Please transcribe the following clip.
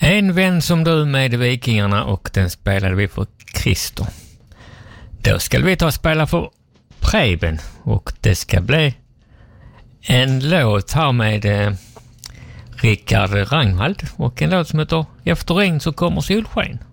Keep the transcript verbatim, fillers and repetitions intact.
En vän som du med Vikingarna, och den spelade vi för Christer. Då ska vi ta och spela för Preben, och det ska bli en låt här med eh, Rickard Ragnvald och en låt som heter Efter regn så kommer solsken.